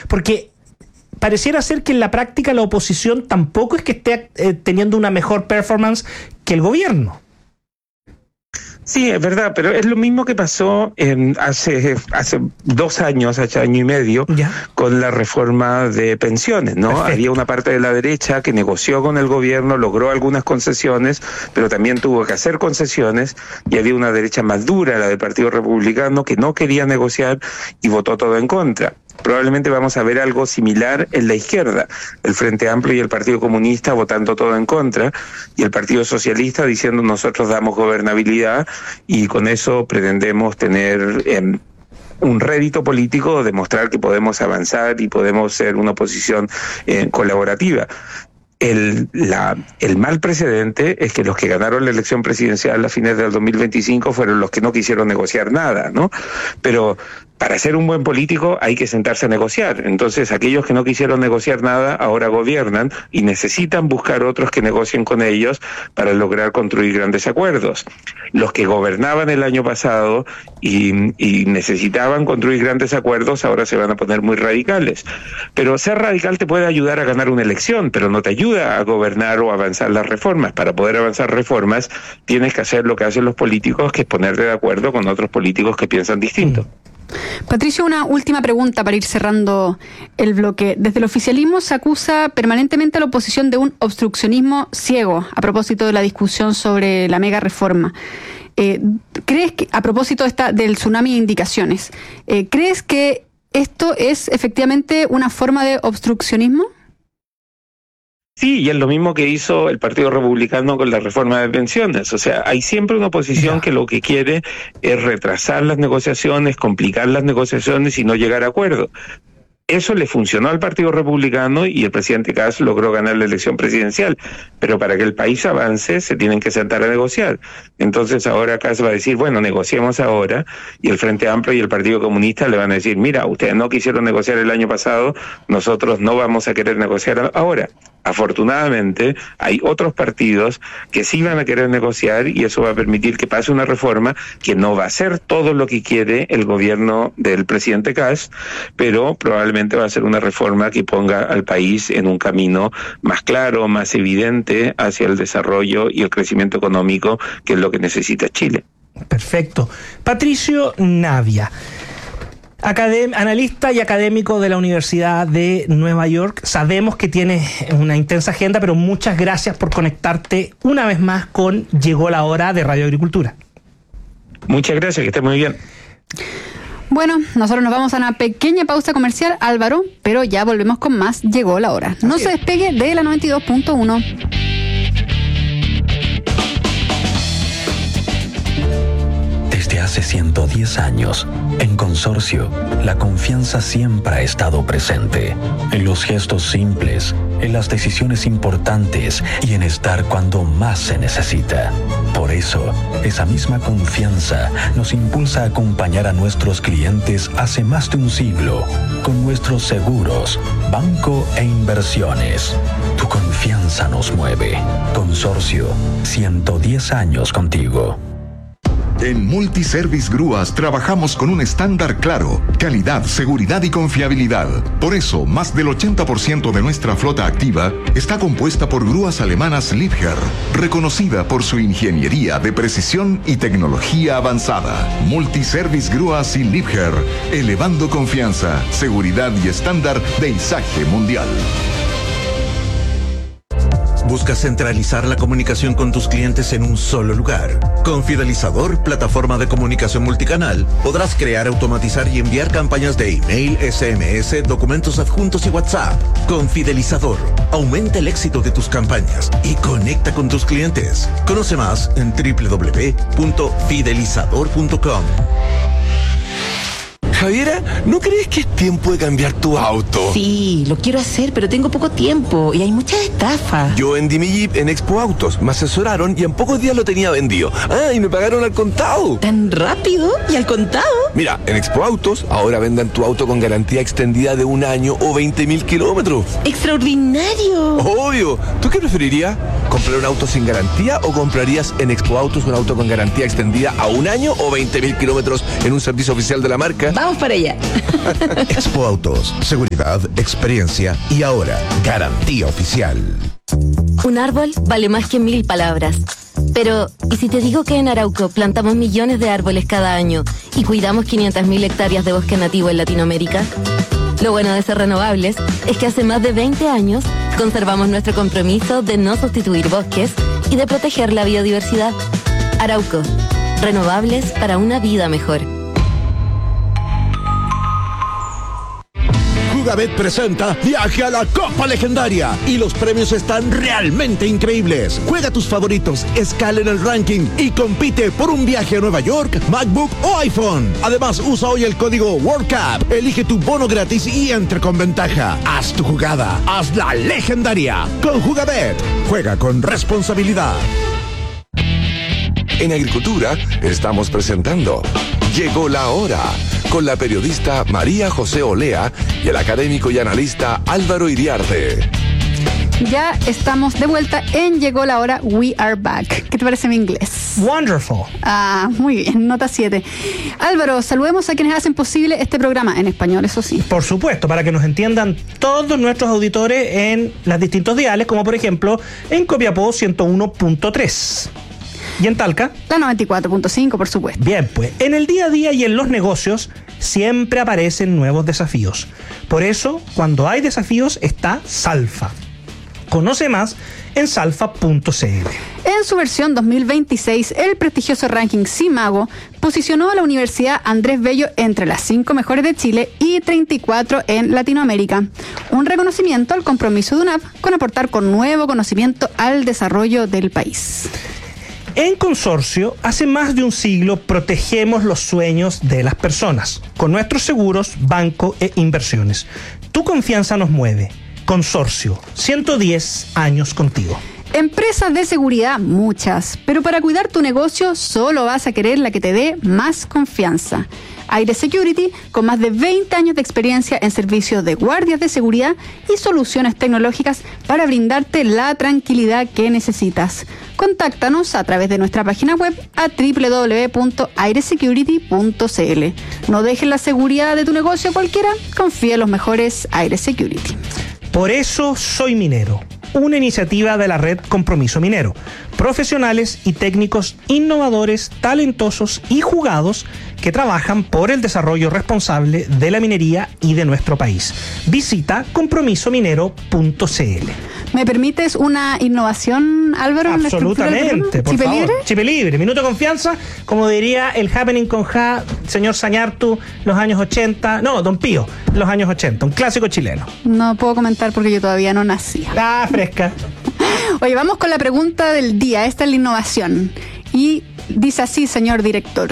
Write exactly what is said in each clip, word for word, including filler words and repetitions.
Porque pareciera ser que en la práctica la oposición tampoco es que esté eh, teniendo una mejor performance que el gobierno. Sí, es verdad, pero es lo mismo que pasó en hace hace dos años, hace año y medio, ¿ya?, con la reforma de pensiones, ¿no? Perfecto. Había una parte de la derecha que negoció con el gobierno, logró algunas concesiones, pero también tuvo que hacer concesiones, y había una derecha más dura, la del Partido Republicano, que no quería negociar y votó todo en contra. Probablemente vamos a ver algo similar en la izquierda, el Frente Amplio y el Partido Comunista votando todo en contra, y el Partido Socialista diciendo nosotros damos gobernabilidad y con eso pretendemos tener eh, un rédito político, demostrar que podemos avanzar y podemos ser una oposición eh, colaborativa. El, la, el mal precedente es que los que ganaron la elección presidencial a fines del dos mil veinticinco fueron los que no quisieron negociar nada, ¿no? Pero para ser un buen político hay que sentarse a negociar. Entonces, aquellos que no quisieron negociar nada ahora gobiernan y necesitan buscar otros que negocien con ellos para lograr construir grandes acuerdos. Los que gobernaban el año pasado y, y necesitaban construir grandes acuerdos ahora se van a poner muy radicales. Pero ser radical te puede ayudar a ganar una elección, pero no te ayuda a gobernar o avanzar las reformas. Para poder avanzar reformas tienes que hacer lo que hacen los políticos, que es ponerte de acuerdo con otros políticos que piensan distinto. Patricio, una última pregunta para ir cerrando el bloque. Desde el oficialismo se acusa permanentemente a la oposición de un obstruccionismo ciego a propósito de la discusión sobre la mega reforma. Eh, ¿Crees que, a propósito de esta, del tsunami de indicaciones, eh, ¿crees que esto es efectivamente una forma de obstruccionismo? Sí, y es lo mismo que hizo el Partido Republicano con la reforma de pensiones. O sea, hay siempre una oposición yeah. que lo que quiere es retrasar las negociaciones, complicar las negociaciones y no llegar a acuerdo. Eso le funcionó al Partido Republicano y el presidente Kast logró ganar la elección presidencial. Pero para que el país avance se tienen que sentar a negociar. Entonces ahora Kast va a decir, bueno, negociemos ahora, y el Frente Amplio y el Partido Comunista le van a decir, mira, ustedes no quisieron negociar el año pasado, nosotros no vamos a querer negociar ahora. Afortunadamente, hay otros partidos que sí van a querer negociar y eso va a permitir que pase una reforma que no va a ser todo lo que quiere el gobierno del presidente Kast, pero probablemente va a ser una reforma que ponga al país en un camino más claro, más evidente hacia el desarrollo y el crecimiento económico, que es lo que necesita Chile. Perfecto. Patricio Navia, Academ- analista y académico de la Universidad de Nueva York. Sabemos que tienes una intensa agenda, pero muchas gracias por conectarte una vez más con Llegó la Hora de Radio Agricultura. Muchas gracias, que estés muy bien. Bueno, nosotros nos vamos a una pequeña pausa comercial, Álvaro, pero ya volvemos con más Llegó la Hora. No Así se despegue de la noventa y dos punto uno. Desde hace ciento diez años, en Consorcio, la confianza siempre ha estado presente. En los gestos simples, en las decisiones importantes y en estar cuando más se necesita. Por eso, esa misma confianza nos impulsa a acompañar a nuestros clientes hace más de un siglo con nuestros seguros, banco e inversiones. Tu confianza nos mueve. Consorcio, ciento diez años contigo. En Multiservice Grúas trabajamos con un estándar claro, calidad, seguridad y confiabilidad. Por eso, más del ochenta por ciento de nuestra flota activa está compuesta por grúas alemanas Liebherr, reconocida por su ingeniería de precisión y tecnología avanzada. Multiservice Grúas y Liebherr, elevando confianza, seguridad y estándar de izaje mundial. ¿Buscas centralizar la comunicación con tus clientes en un solo lugar? Con Fidelizador, plataforma de comunicación multicanal, podrás crear, automatizar y enviar campañas de email, S M S, documentos adjuntos y WhatsApp. Con Fidelizador, aumenta el éxito de tus campañas y conecta con tus clientes. Conoce más en doble u doble u doble u punto fidelizador punto com. Javiera, ¿no crees que es tiempo de cambiar tu auto? Sí, lo quiero hacer, pero tengo poco tiempo y hay muchas estafas. Yo vendí mi Jeep en Expo Autos, me asesoraron y en pocos días lo tenía vendido. Ah, y me pagaron al contado. ¿Tan rápido? ¿Y al contado? Mira, en Expo Autos ahora vendan tu auto con garantía extendida de un año o veinte mil kilómetros. ¡Extraordinario! Obvio. ¿Tú qué preferirías? ¿Comprar un auto sin garantía o comprarías en Expo Autos un auto con garantía extendida a un año o veinte mil kilómetros en un servicio oficial de la marca? Vamos para allá. Expo Autos, seguridad, experiencia y ahora garantía oficial. Un árbol vale más que mil palabras. Pero, ¿y si te digo que en Arauco plantamos millones de árboles cada año y cuidamos quinientas mil hectáreas de bosque nativo en Latinoamérica? Lo bueno de ser renovables es que hace más de veinte años conservamos nuestro compromiso de no sustituir bosques y de proteger la biodiversidad. Arauco, renovables para una vida mejor. Jugabet presenta Viaje a la Copa Legendaria y los premios están realmente increíbles. Juega tus favoritos, escala en el ranking y compite por un viaje a Nueva York, MacBook o iPhone. Además, usa hoy el código World Cup, elige tu bono gratis y entre con ventaja. Haz tu jugada, hazla legendaria. Con Jugabet, juega con responsabilidad. En Agricultura estamos presentando Llegó la Hora, con la periodista María José Olea y el académico y analista Álvaro Iriarte. Ya estamos de vuelta en Llegó la Hora, We Are Back. ¿Qué te parece mi inglés? Wonderful. Ah, muy bien, nota siete. Álvaro, saludemos a quienes hacen posible este programa, en español, eso sí. Por supuesto, para que nos entiendan todos nuestros auditores en los distintos diales, como por ejemplo en Copiapó ciento uno punto tres. ¿Y en Talca? La noventa y cuatro punto cinco, por supuesto. Bien, pues, en el día a día y en los negocios siempre aparecen nuevos desafíos. Por eso, cuando hay desafíos, está Salfa. Conoce más en salfa punto c l. En su versión dos mil veintiséis, el prestigioso ranking Simago posicionó a la Universidad Andrés Bello entre las cinco mejores de Chile y treinta y cuatro en Latinoamérica. Un reconocimiento al compromiso de UNAP con aportar con nuevo conocimiento al desarrollo del país. En Consorcio, hace más de un siglo protegemos los sueños de las personas con nuestros seguros, banco e inversiones. Tu confianza nos mueve. Consorcio, ciento diez años contigo. Empresas de seguridad, muchas, pero para cuidar tu negocio solo vas a querer la que te dé más confianza. Aire Security, con más de veinte años de experiencia en servicios de guardias de seguridad y soluciones tecnológicas para brindarte la tranquilidad que necesitas. Contáctanos a través de nuestra página web a doble u doble u doble u punto aire security punto c l. No dejes la seguridad de tu negocio a cualquiera, confía en los mejores Aire Security. Por eso soy minero. Una iniciativa de la red Compromiso Minero. Profesionales y técnicos innovadores, talentosos y jugados que trabajan por el desarrollo responsable de la minería y de nuestro país. Visita compromiso minero punto c l. ¿Me permites una innovación, Álvaro? Absolutamente, por ¿Chipe favor. libre? Chipe libre, minuto de confianza, como diría el Happening con Ja, señor Sañartu, los años ochenta, no, Don Pío, los años ochenta, un clásico chileno. No puedo comentar porque yo todavía no nací. Ah, fresca. Oye, vamos con la pregunta del día. Esta es la innovación. Y dice así, señor director.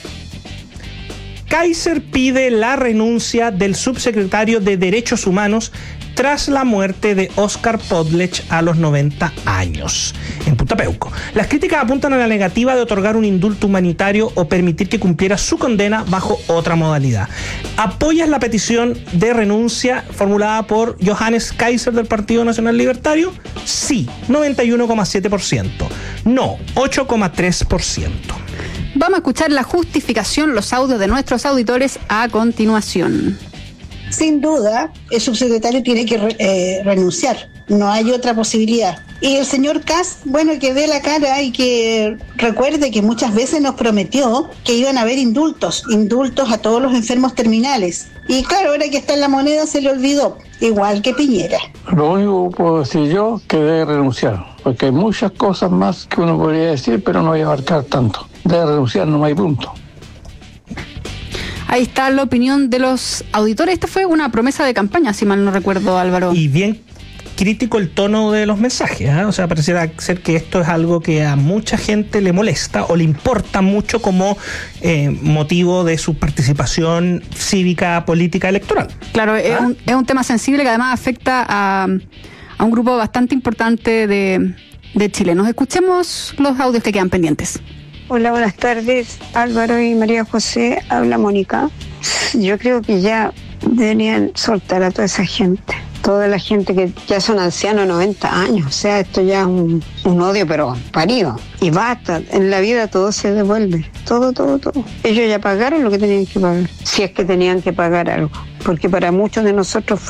Kaiser pide la renuncia del subsecretario de Derechos Humanos tras la muerte de Oscar Podlech a los noventa años en Punta Peuco. Las críticas apuntan a la negativa de otorgar un indulto humanitario o permitir que cumpliera su condena bajo otra modalidad. ¿Apoyas la petición de renuncia formulada por Johannes Kaiser del Partido Nacional Libertario? Sí, noventa y uno coma siete por ciento. No, ocho coma tres por ciento. Vamos a escuchar la justificación, los audios de nuestros auditores a continuación. Sin duda, el subsecretario tiene que re, eh, renunciar. No hay otra posibilidad. Y el señor Kass, bueno, que dé la cara y que recuerde que muchas veces nos prometió que iban a haber indultos, indultos a todos los enfermos terminales. Y claro, ahora que está en la moneda se le olvidó, igual que Piñera. Lo único que puedo decir yo que debe renunciar, porque hay muchas cosas más que uno podría decir, pero no voy a abarcar tanto. Debe renunciar, no hay punto. Ahí está la opinión de los auditores. Esta fue una promesa de campaña, si mal no recuerdo, Álvaro. Y bien crítico el tono de los mensajes, ¿eh? O sea, pareciera ser que esto es algo que a mucha gente le molesta o le importa mucho como eh, motivo de su participación cívica, política, electoral. Claro, ¿Ah? es, un, es un tema sensible que además afecta a, a un grupo bastante importante de, de chilenos. Escuchemos los audios que quedan pendientes. Hola, buenas tardes. Álvaro y María José, habla Mónica. Yo creo que ya deberían soltar a toda esa gente. Toda la gente que ya son ancianos, noventa años. O sea, esto ya es un, un odio, pero parido. Y basta. En la vida todo se devuelve. Todo, todo, todo. Ellos ya pagaron lo que tenían que pagar. Si es que tenían que pagar algo. Porque para muchos de nosotros